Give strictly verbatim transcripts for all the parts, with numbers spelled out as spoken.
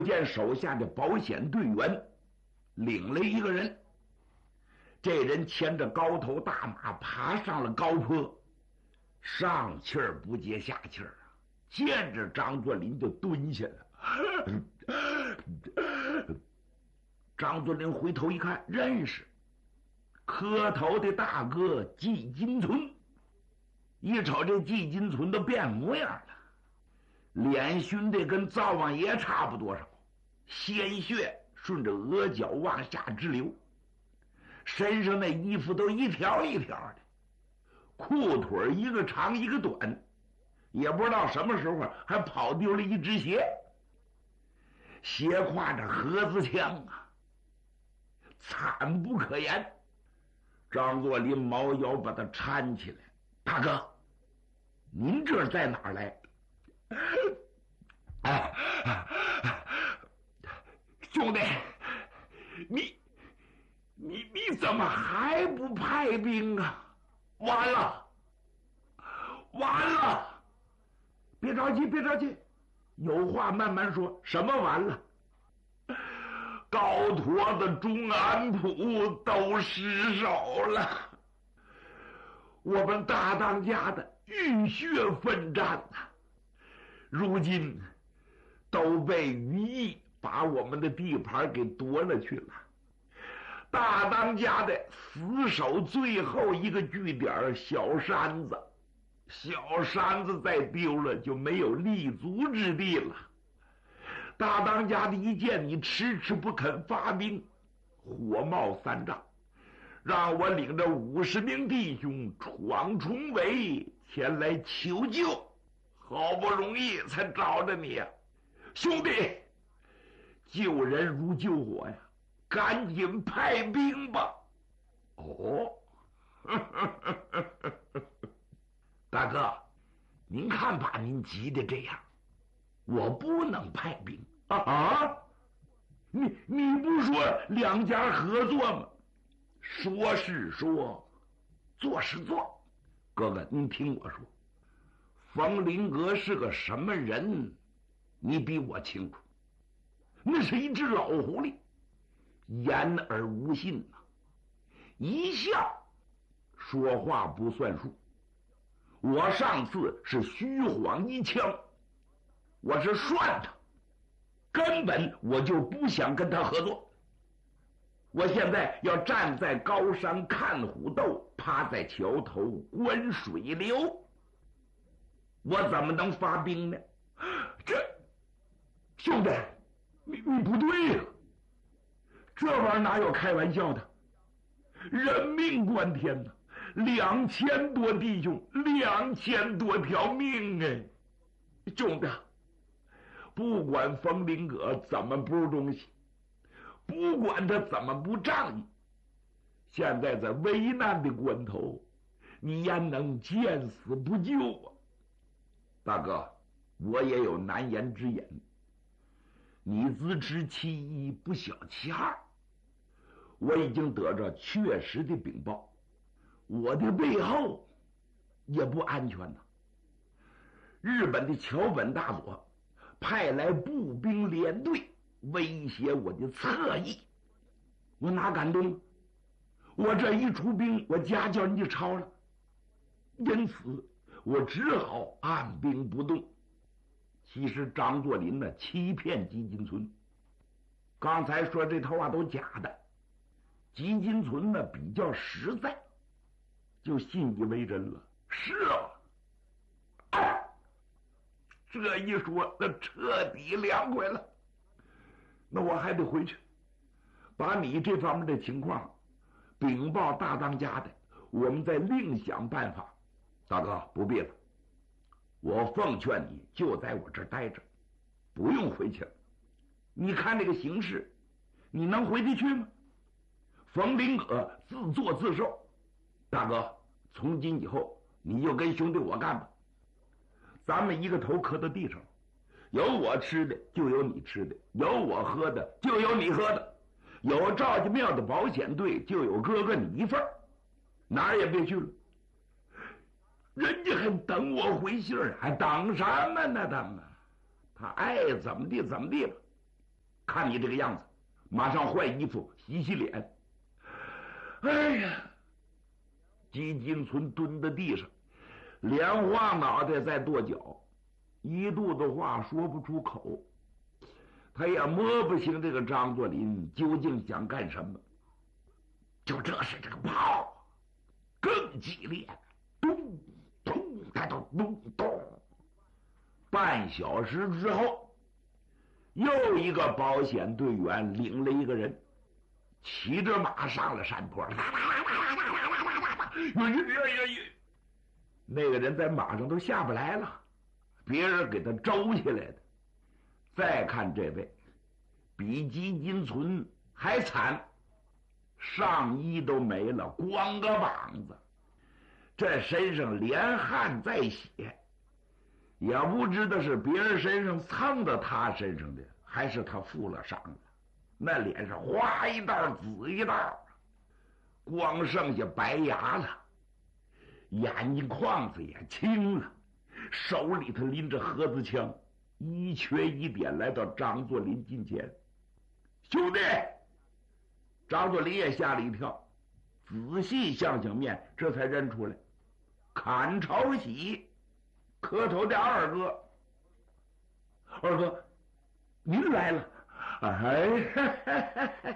见手下的保险队员领了一个人，这人牵着高头大马爬上了高坡，上气儿不接下气儿啊，见着张作霖就蹲下了。张作霖回头一看，认识磕头的大哥季金存。一瞅这季金存都变模样了，脸熏得跟灶王爷差不多少，鲜血顺着额角往下直流，身上那衣服都一条一条的，裤腿一个长一个短，也不知道什么时候还跑丢了一只鞋，斜挎着盒子枪啊，惨不可言。张作霖猫腰把他搀起来，大哥，您这在哪儿来？哎，兄弟，你你你怎么还不派兵啊？完了，完了！别着急，别着急，有话慢慢说。什么完了？高坨子、中安普都失手了，我们大当家的浴血奋战呐、啊，如今都被于毅把我们的地盘给夺了去了。大当家的死守最后一个据点小山子，小山子再丢了就没有立足之地了。大当家的一见你迟迟不肯发兵，火冒三丈，让我领着五十名弟兄闯重围前来求救，好不容易才找着你呀、啊，兄弟，救人如救火呀，赶紧派兵吧。哦，大哥，您看把您急的这样，我不能派兵啊！你你不说两家合作吗？说是说，做是做。哥哥，您听我说，冯林阁是个什么人，你比我清楚。那是一只老狐狸，言而无信呐、啊，一笑说话不算数。我上次是虚晃一枪，我是涮他，根本我就不想跟他合作。我现在要站在高山看虎斗，趴在桥头观水流，我怎么能发兵呢？这兄弟，你你不对呀、啊，这玩意儿哪有开玩笑的？人命关天呐、啊，两千多弟兄，两千多条命哎！兄弟，不管冯林阁怎么不是东西，不管他怎么不仗义，现在在危难的关头，你焉能见死不救啊？大哥，我也有难言之隐。你自知其一，不晓其二。我已经得着确实的禀报，我的背后也不安全呐。日本的桥本大佐派来步兵连队威胁我的侧翼，我哪敢动？我这一出兵，我家教人就抄了，因此我只好按兵不动。其实张作霖呢，欺骗季金存，刚才说这套话都假的。季金存呢比较实在，就信以为真了。是啊，哎，这一说那彻底凉快了。那我还得回去把你这方面的情况禀报大当家的，我们再另想办法。大哥不必了，我奉劝你就在我这儿待着，不用回去了。你看这个形势，你能回得去吗？冯林阁自作自受。大哥，从今以后你就跟兄弟我干吧，咱们一个头磕到地上，有我吃的就有你吃的，有我喝的就有你喝的，有赵家庙的保险队就有哥哥你一份，哪儿也别去了。人家还等我回信儿，还等什么呢？他们他爱怎么地怎么地吧。 看你这个样子，马上换衣服洗洗脸。哎呀，吉金村蹲在地上，连晃脑袋在跺脚，一肚子话说不出口。他也摸不清这个张作霖究竟想干什么。就这时，这个炮更激烈，咚咚，他都咚咚。半小时之后，又一个保险队员领了一个人，骑着马上了山坡。那个人在马上都下不来了，别人给他周起来的。再看这位，比吉金村还惨，上衣都没了，光个膀子，这身上连汗带血，也不知道是别人身上蹭到他身上的，还是他负了伤了。那脸上花一道紫一道，光剩下白牙了，眼睛眶子也青了，手里头拎着盒子枪，一瘸一点来到张作霖近前。兄弟！张作霖也吓了一跳，仔细想想面，这才认出来，砍朝喜，磕头的二哥。二哥，您来了。哎，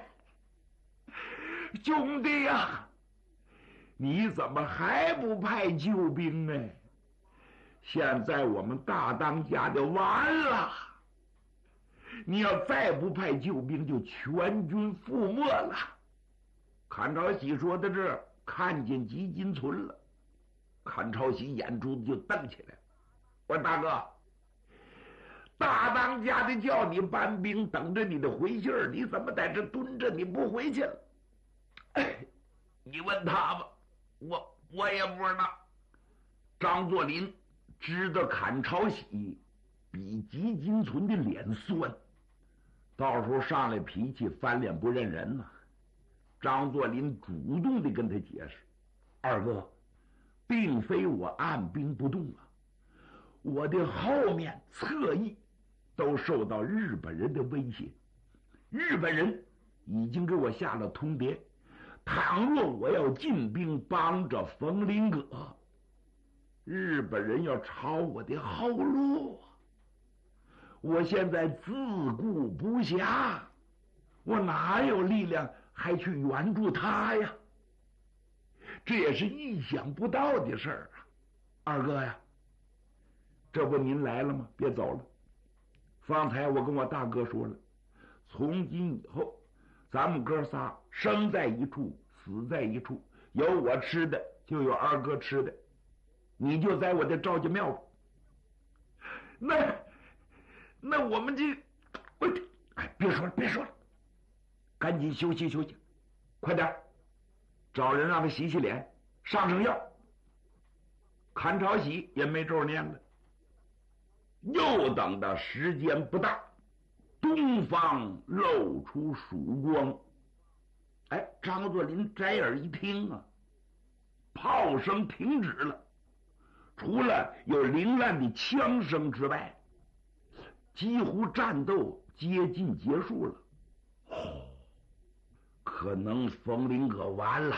兄弟呀、啊，你怎么还不派救兵呢？现在我们大当家的完了，你要再不派救兵，就全军覆没了。阚朝喜说到这儿，看见吉金村了，阚朝喜眼珠子就瞪起来了。我说大哥，大当家的叫你搬兵，等着你的回信儿，你怎么在这蹲着？你不回去了？哎，你问他吧，我我也不知道。张作霖知道阚朝喜比吉金村的脸酸，到时候上来脾气翻脸不认人呢。张作霖主动的跟他解释：二哥，并非我按兵不动啊，我的后面侧翼都受到日本人的威胁，日本人已经给我下了通牒，倘若我要进兵帮着冯林阁，日本人要抄我的后路，我现在自顾不暇，我哪有力量还去援助他呀？这也是意想不到的事儿啊！二哥呀，这不您来了吗？别走了。方才我跟我大哥说了，从今以后，咱们哥仨生在一处，死在一处，有我吃的，就有二哥吃的。你就在我的赵家庙吧。那那我们这，我哎，别说了，别说了，赶紧休息休息，快点找人让他洗洗脸，上上药。阚朝喜也没咒念了。又等到时间不大，东方露出曙光。哎，张作霖摘耳一听啊，炮声停止了，除了有凌乱的枪声之外，几乎战斗接近结束了。哦，可能冯林阁完了，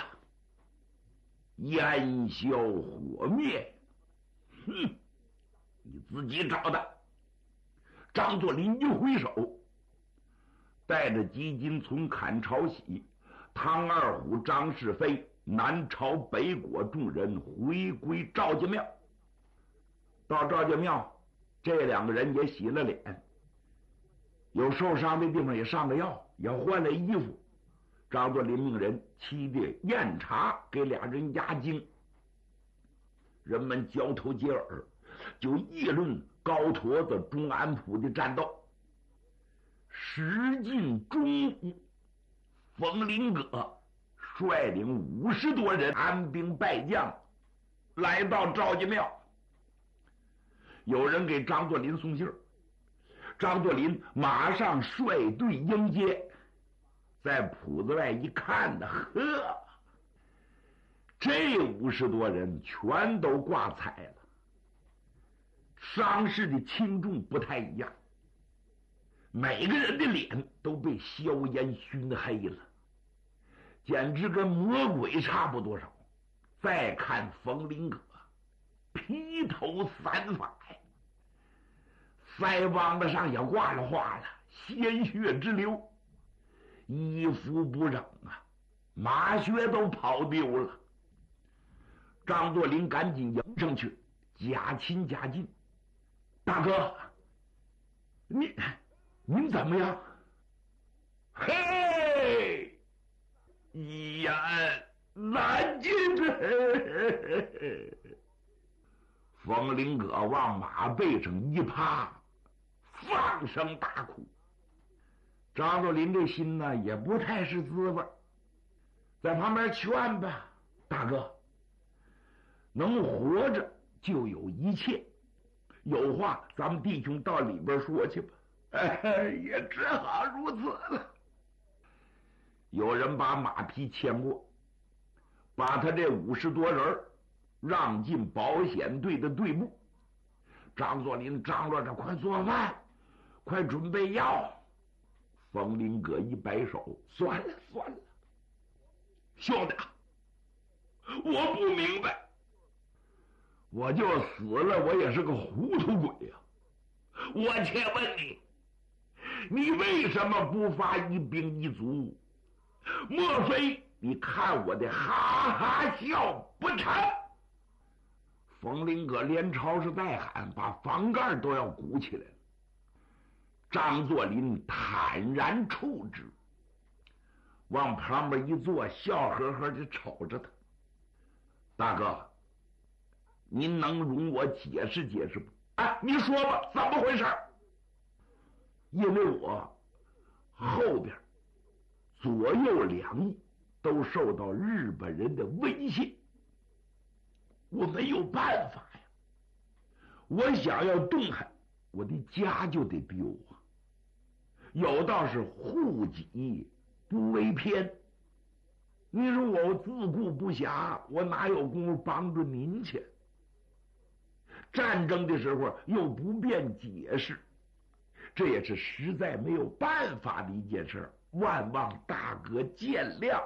烟消火灭。哼，你自己找的。张作霖一挥手，带着吉金村、阚朝喜、汤二虎、张世飞、南朝、北果众人回归赵家庙。到赵家庙，这两个人也洗了脸，有受伤的地方也上了药，也换了衣服。张作霖命人沏的酽茶给俩人压惊。人们交头接耳，就议论高坨子、钟安溥的战斗。时近中午，冯林阁率领五十多人残兵败将来到赵家庙。有人给张作霖送信，张作霖马上率队迎接。在铺子外一看呢，呵，这五十多人全都挂彩了，伤势的轻重不太一样，每个人的脸都的硝烟熏黑了，简直跟魔鬼差不多少。再看冯林阁，披头散发呀，腮帮子上也挂了花了，鲜血直流，衣服不整啊，马靴都跑丢了。张作霖赶紧迎上去，假亲假进：“大哥，您您怎么样？”“嘿，一言难尽。”冯林阁往马背上一趴，放声大哭。张作霖这心呢也不太是滋味，在旁边劝吧：“大哥，能活着就有一切，有话咱们弟兄到里边说去吧。”哎，也只好如此了。有人把马匹牵过，把他这五十多人让进保险队的队部。张作霖张罗着：“快做饭，快准备药。”冯林阁一摆手：“算了算了，兄弟，我不明白，我就死了，我也是个糊涂鬼呀、啊！我且问你，你为什么不发一兵一卒？莫非你看我的哈哈笑不成？”冯林阁连吵是带喊，把房盖都要鼓起来了。张作霖坦然处之，往旁边一坐，笑呵呵地瞅着他：“大哥，您能容我解释解释不？哎，你说吧，怎么回事？”“因为我后边左右两翼都受到日本人的威胁，我没有办法呀。我想要动弹，我的家就得丢啊。有道是护己不为偏，你说我自顾不暇，我哪有功夫帮助您去？战争的时候又不便解释，这也是实在没有办法的一件事，万望大哥见谅。”“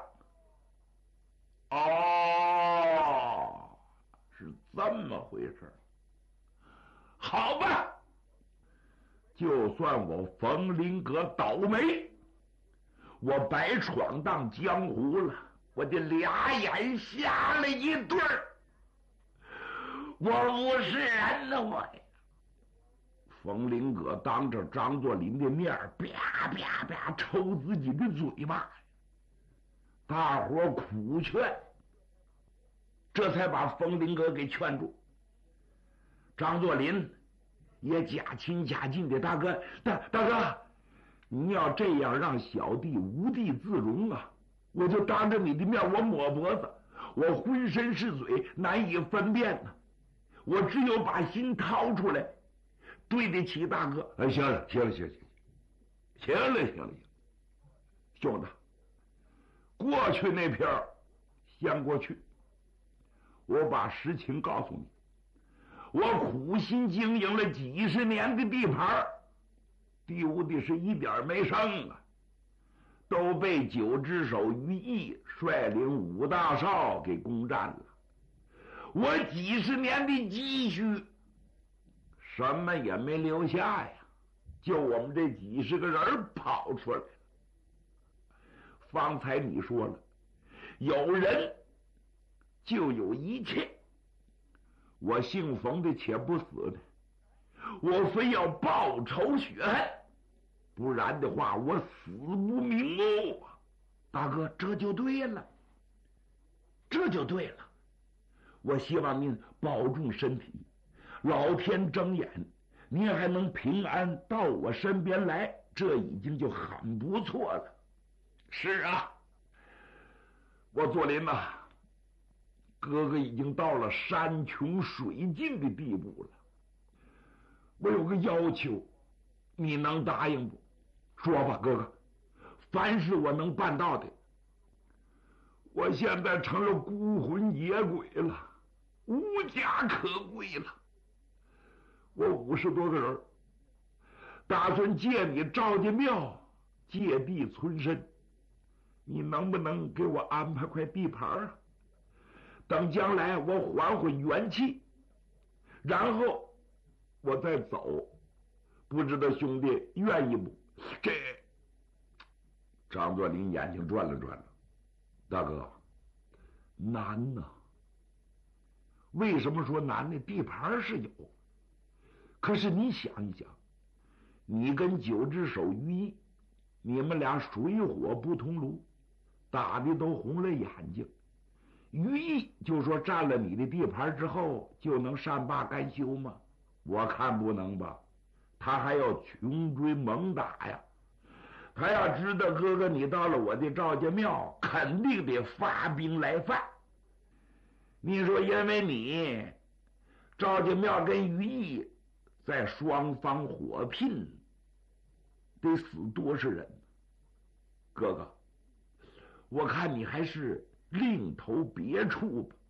哦，是这么回事。好吧，就算我冯林阁倒霉，我白闯荡江湖了，我的俩眼瞎了一对儿，我不是人呢，我。”冯林阁当着张作霖的面啪啪啪抽自己的嘴巴，大伙苦劝，这才把冯林阁给劝住。张作霖也假亲假进的：“大哥，大大哥，你要这样让小弟无地自容啊！我就当着你的面，我抹脖子，我浑身是嘴，难以分辨呢、啊。我只有把心掏出来，对得起大哥。”“哎，行了，行了，行了，行了，行了，行了，兄弟，过去那篇先过去，我把实情告诉你。我苦心经营了几十年的地盘，丢的是一点没剩啊，都被九只手于毅率领五大少给攻占了。我几十年的积蓄什么也没留下呀，就我们这几十个人跑出来了。方才你说了，有人就有一切，我姓冯的且不死呢，我非要报仇雪恨，不然的话我死不瞑目啊！大哥，这就对了，这就对了。我希望您保重身体，老天睁眼，您还能平安到我身边来，这已经就很不错了。是啊，我作霖呐，哥哥已经到了山穷水尽的地步了。我有个要求，你能答应不？说吧，哥哥，凡是我能办到的。我现在成了孤魂野鬼了，无家可归了。我五十多个人，打算借你赵家庙借地存身，你能不能给我安排块地盘啊？等将来我缓缓元气，然后我再走，不知道兄弟愿意不？这张作霖眼睛转了转了，大哥，难呐！为什么说难呢？地盘是有，可是你想一想，你跟九只手于毅，你们俩水火不同炉，打的都红了眼睛。于毅就说占了你的地盘之后就能善罢甘休吗？我看不能吧，他还要穷追猛打呀。他要知道哥哥你到了我的赵家庙，肯定得发兵来犯。你说因为你赵家庙跟于毅在双方火拼，得死多少人？哥哥，我看你还是另投别处吧。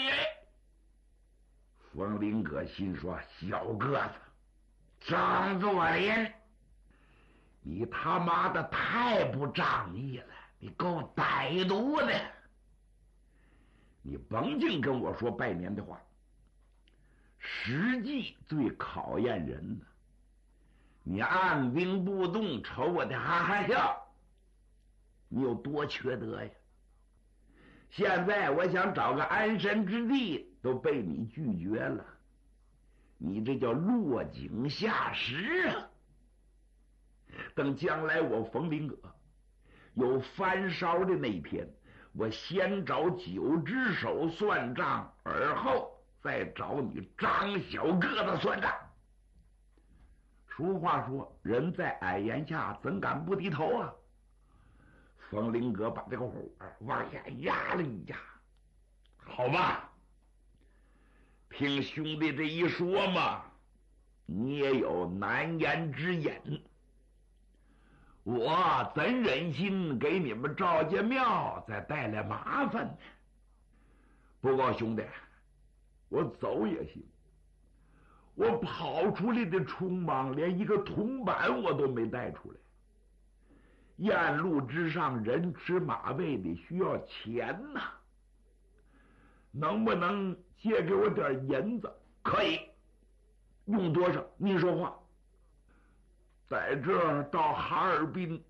冯林阁心说：小个子张作霖，你他妈的太不仗义了，你够歹毒的。你甭净跟我说拜年的话，实际最考验人呢。你按兵不动，瞅我的哈哈笑，你有多缺德呀？现在我想找个安身之地，都被你拒绝了，你这叫落井下石啊！等将来我冯林阁有翻烧的那一天，我先找九只手算账，而后再找你张小个子算账。俗话说，人在矮檐下，怎敢不低头啊？冯林阁把这个火往下压了一压。好吧，听兄弟这一说嘛，你也有难言之隐。我怎忍心给你们赵家庙再带来麻烦呢？不过兄弟，我走也行。我跑出来的匆忙，连一个铜板我都没带出来。雁路之上，人吃马喂的，需要钱呐、啊。能不能借给我点银子？可以，用多少？您说话。在这儿到哈尔滨，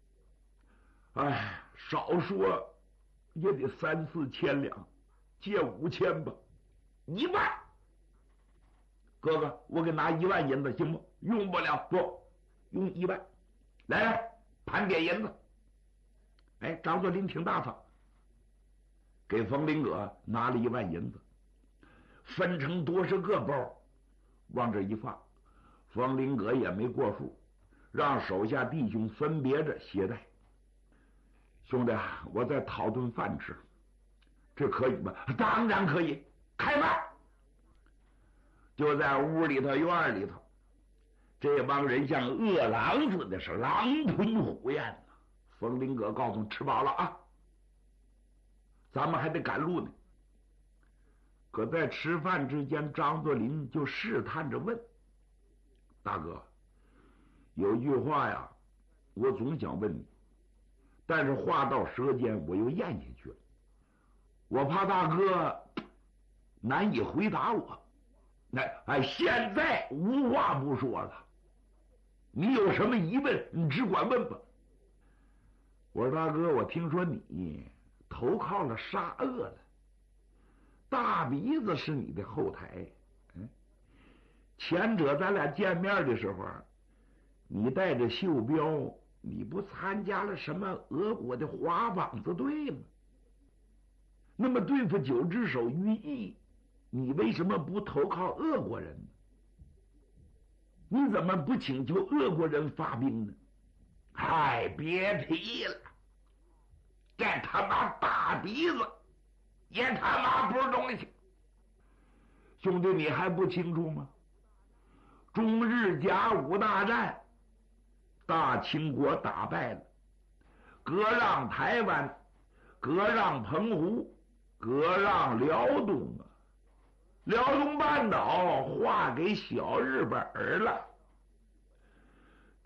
哎，少说也得三四千两，借五千吧。一万。哥哥，我给拿一万银子行不？用不了，不用一万。来来，盘点银子。哎，张作霖挺大方，给冯林阁拿了一万银子，分成多少个包，往这一放。冯林阁也没过数，让手下弟兄分别着携带。兄弟，我再讨顿饭吃，这可以吗？当然可以，开饭。就在屋里头院里头，这帮人像饿狼似的，是狼吞虎咽呐。冯林阁告诉吃饱了啊，咱们还得赶路呢。可在吃饭之间，张作霖就试探着问：大哥，有句话呀，我总想问你，但是话到舌尖我又咽下去了，我怕大哥难以回答我。那哎，现在无话不说了，你有什么疑问，你只管问吧。我说大哥，我听说你投靠了沙俄了，大鼻子是你的后台。嗯，前者咱俩见面的时候，你带着袖标，你不参加了什么俄国的滑膀子队吗？那么对付九只手于毅，你为什么不投靠俄国人呢？你怎么不请求俄国人发兵呢？嗨，别提了，这他妈大鼻子也他妈不是东西。兄弟，你还不清楚吗？中日甲午大战，大清国打败了，割让台湾，割让澎湖，割让辽东啊，辽东半岛划给小日本了。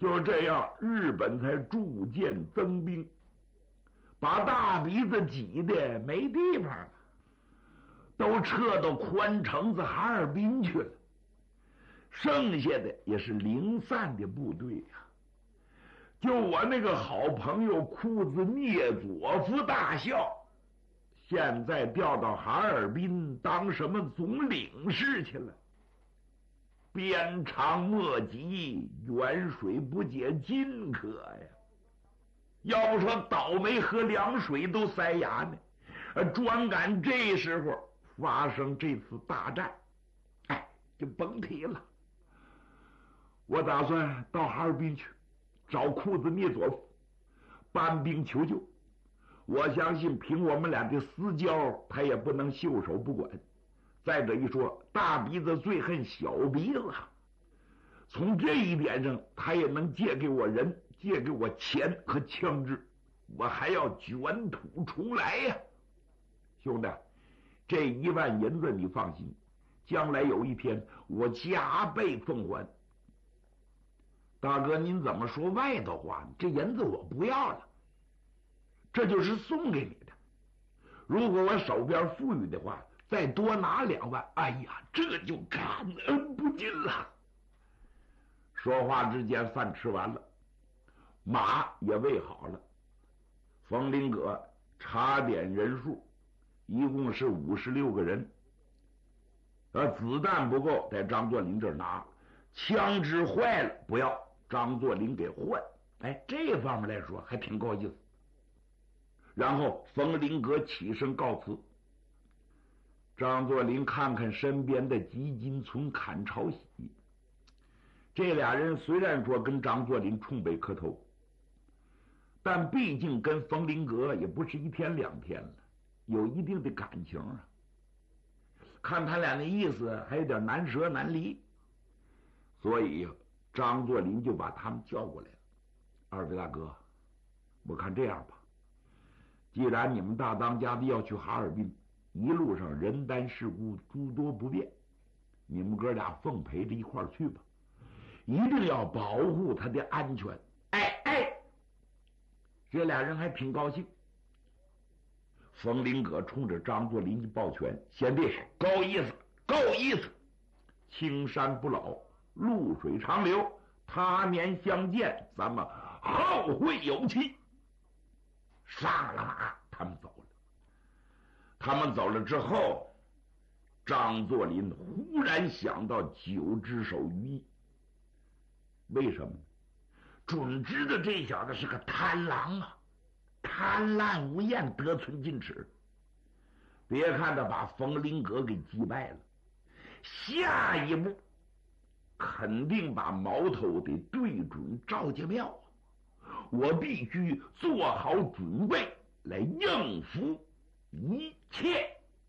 就这样，日本才逐渐增兵，把大鼻子挤得没地方了，都撤到宽城子哈尔滨去了。剩下的也是零散的部队呀、啊。就我那个好朋友库兹涅佐夫大校，现在调到哈尔滨当什么总领事去了。鞭长莫及，远水不解近渴呀！要不说倒霉喝凉水都塞牙呢，专赶这时候发生这次大战，哎，就甭提了。我打算到哈尔滨去找库兹涅佐夫搬兵求救。我相信凭我们俩的私交，他也不能袖手不管。再者一说，大鼻子最恨小鼻子，从这一点上，他也能借给我人，借给我钱和枪支，我还要卷土重来呀、啊！兄弟，这一万银子你放心，将来有一天我加倍奉还。大哥，您怎么说外头话？这银子我不要了，这就是送给你的。如果我手边富裕的话，再多拿两万，哎呀，这就感恩不尽了。说话之间，饭吃完了，马也喂好了。冯林阁查点人数，一共是五十六个人。呃，子弹不够，在张作霖这儿拿；枪支坏了，不要，张作霖给换。哎，这方面来说还挺够意思。然后冯林阁起身告辞。张作霖看看身边的吉金存、阚朝喜，这俩人虽然说跟张作霖冲北磕头，但毕竟跟冯林阁也不是一天两天了，有一定的感情啊。看他俩那意思，还有点难舍难离，所以张作霖就把他们叫过来了。二位大哥，我看这样吧，既然你们大当家的要去哈尔滨，一路上人单事故诸多不便，你们哥俩奉陪着一块儿去吧，一定要保护他的安全。哎哎，这俩人还挺高兴。冯林阁冲着张作霖一抱拳：“贤弟，够意思，够意思！青山不老，露水长流，他年相见，咱们后会有期。”上了马，他们走了。他们走了之后，张作霖忽然想到九只手于毅。为什么？准知道这小子是个贪狼啊，贪婪无厌，得寸进尺。别看他把冯林阁给击败了，下一步肯定把矛头得对准赵家庙。我必须做好准备来应付一切。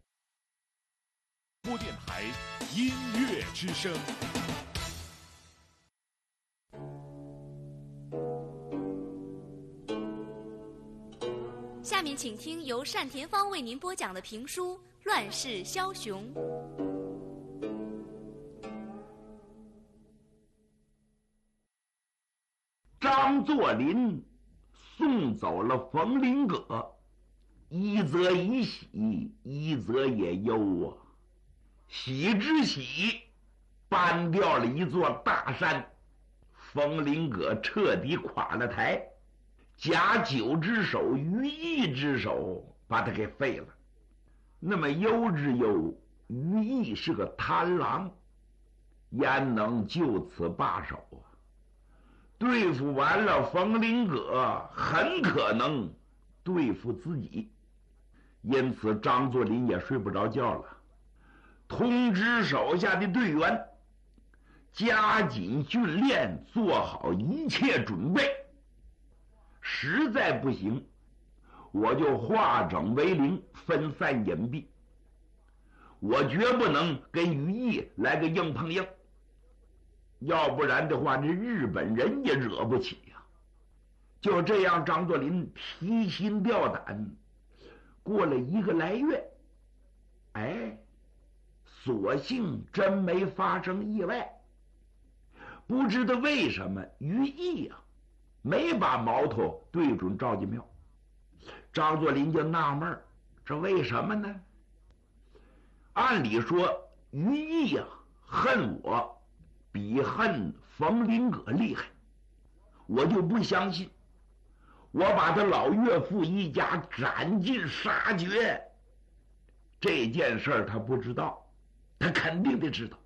播电台音乐之声。 下面请听由单田芳为您播讲的评书《乱世枭雄》。 张作霖送走了冯林阁，一则以喜，一则也忧啊。喜之喜，搬掉了一座大山，冯林阁彻底垮了台，假九之首于毅之手把他给废了。那么忧之忧，于毅是个贪狼，焉能就此罢手啊？对付完了冯林阁，很可能对付自己，因此张作霖也睡不着觉了，通知手下的队员加紧训练，做好一切准备。实在不行，我就化整为零，分散隐蔽。我绝不能跟于毅来个硬碰硬，要不然的话，这日本人也惹不起呀、啊。就这样，张作霖提心吊胆，过了一个来月，哎，所幸真没发生意外。 不知道为什么于毅呀、啊、没把矛头对准赵家庙。张作霖就纳闷儿，这为什么呢？按理说于毅呀、啊、恨我比恨冯林葛厉害，我就不相信我把他老岳父一家斩尽杀绝这件事儿他不知道，他肯定得知道。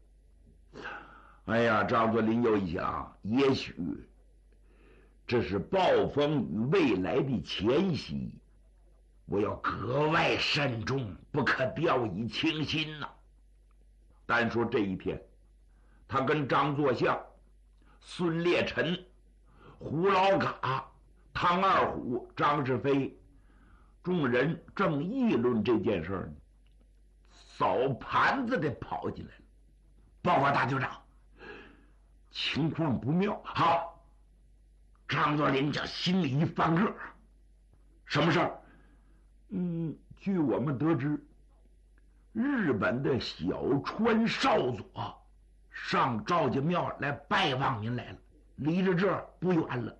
哎呀，张作霖又一想，也许这是暴风雨未来的前夕，我要格外慎重，不可掉以轻心呐、啊。单说这一天，他跟张作相、孙烈臣、胡老嘎、汤二虎、张志飞众人正议论这件事呢，扫盘子的跑进来了，报告大队长，情况不妙。好，张作霖这心里一翻个，什么事儿？嗯，据我们得知，日本的小川少佐上赵家庙来拜望您来了，离着这儿不远了。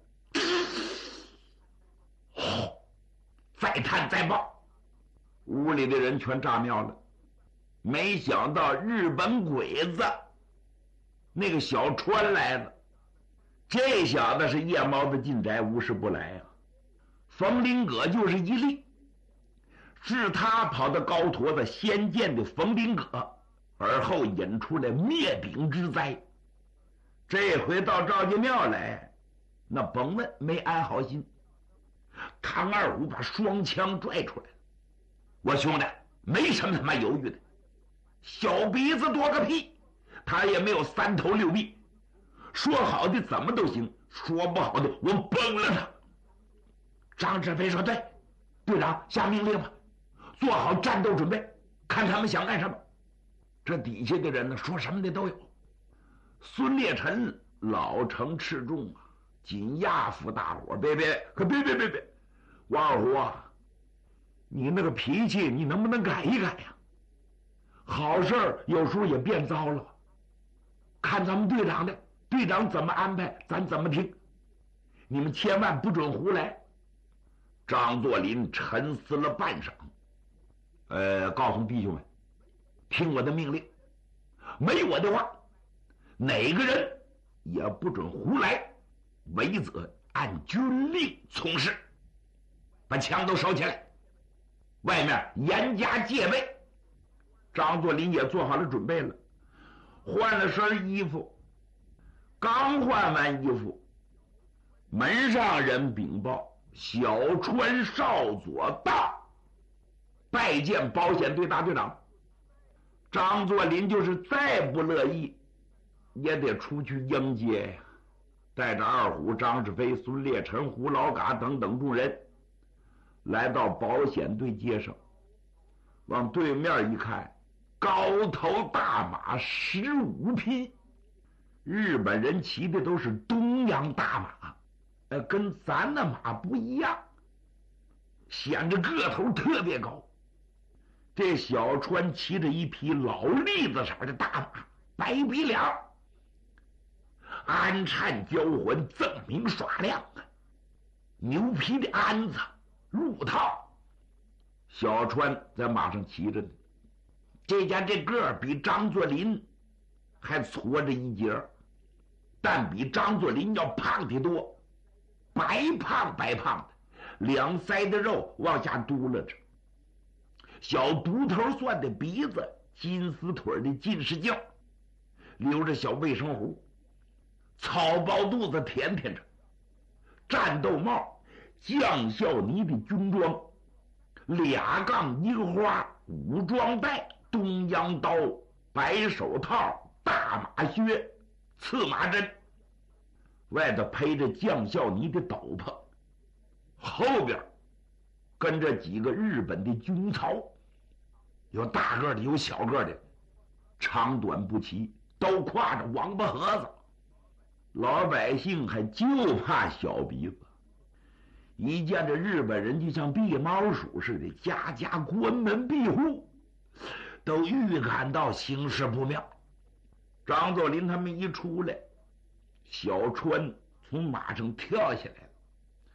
哦，再探再报，屋里的人全炸庙了。没想到日本鬼子那个小川来了，这小子是夜猫子进宅，无事不来啊。冯林葛就是一例，是他跑到高坨子先见的冯林葛，而后引出来灭顶之灾。这回到赵家庙来，那甭问没安好心。唐二虎把双枪拽出来，我兄弟没什么他妈犹豫的，小鼻子多个屁，他也没有三头六臂，说好的怎么都行，说不好的我崩了他。张志飞说，对，队长下命令吧，做好战斗准备，看他们想干什么。这底下的人呢，说什么的都有。孙烈臣老成持重啊，紧压服大伙，别别可别别别别，王二虎啊，你那个脾气你能不能改一改呀、啊？好事有时候也变糟了，看咱们队长的，队长怎么安排咱怎么听，你们千万不准胡来。张作霖沉思了半晌，呃，告诉弟兄们，听我的命令，没我的话，哪个人也不准胡来，违则按军令从事，把枪都收起来，外面严加戒备。张作霖也做好了准备了，换了身衣服，刚换完衣服，门上人禀报，小川少佐到，拜见保险队大队长。张作霖就是再不乐意，也得出去迎接呀，带着二虎、张志飞、孙烈臣、胡老嘎等等众人，来到保险队街上，往对面一看，高头大马十五匹，日本人骑的都是东洋大马，呃，跟咱的马不一样，显着个头特别高。这小川骑着一匹老栗子色的大马，白鼻梁，鞍颤交环，锃明耍亮啊！牛皮的鞍子，入套。小川在马上骑着呢，这家这个儿比张作霖还矬着一截，但比张作霖要胖得多，白胖白胖的，两腮的肉往下嘟噜着，小独头蒜的鼻子，金丝腿的近视镜，留着小卫生胡，草包肚子甜甜着，战斗帽，将校呢的军装，俩杠一个花，武装带，东洋刀，白手套，大马靴，刺马针，外头披着将校呢的斗篷，后边跟着几个日本的军曹，有大个的有小个的，长短不齐，都挎着王八盒子。老百姓还就怕小鼻子，一见这日本人就像避猫鼠似的，家家关门闭户，都预感到形势不妙。张作霖他们一出来， 小川从马上跳下来了。